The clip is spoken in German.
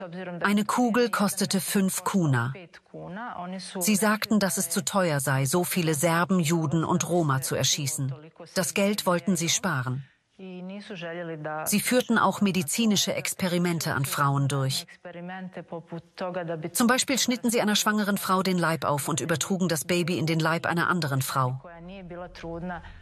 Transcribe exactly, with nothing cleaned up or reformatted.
Eine Kugel kostete fünf Kuna. Sie sagten, dass es zu teuer sei, so viele Serben, Juden und Roma zu erschießen. Das Geld wollten sie sparen. Sie führten auch medizinische Experimente an Frauen durch. Zum Beispiel schnitten sie einer schwangeren Frau den Leib auf und übertrugen das Baby in den Leib einer anderen Frau.